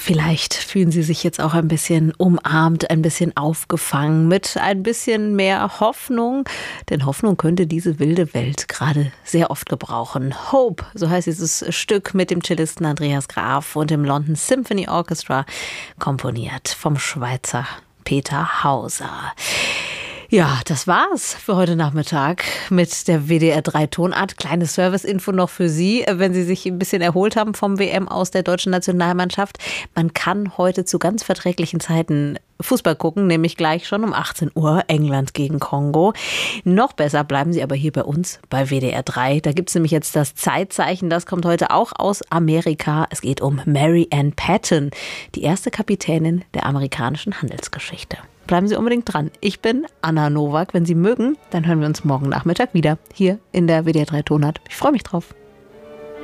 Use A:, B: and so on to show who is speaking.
A: Vielleicht fühlen Sie sich jetzt auch ein bisschen umarmt, ein bisschen aufgefangen, mit ein bisschen mehr Hoffnung. Denn Hoffnung könnte diese wilde Welt gerade sehr oft gebrauchen. Hope, so heißt dieses Stück mit dem Cellisten Andreas Graf und dem London Symphony Orchestra, komponiert vom Schweizer Peter Hauser. Ja, das war's für heute Nachmittag mit der WDR 3 Tonart. Kleine Service-Info noch für Sie, wenn Sie sich ein bisschen erholt haben vom WM aus der deutschen Nationalmannschaft. Man kann heute zu ganz verträglichen Zeiten Fußball gucken, nämlich gleich schon um 18 Uhr England gegen Kongo. Noch besser bleiben Sie aber hier bei uns bei WDR 3. Da gibt's nämlich jetzt das Zeitzeichen, das kommt heute auch aus Amerika. Es geht um Mary Ann Patton, die erste Kapitänin der amerikanischen Handelsgeschichte. Bleiben Sie unbedingt dran. Ich bin Anna Nowak. Wenn Sie mögen, dann hören wir uns morgen Nachmittag wieder hier in der WDR 3 Tonart. Ich freue mich drauf.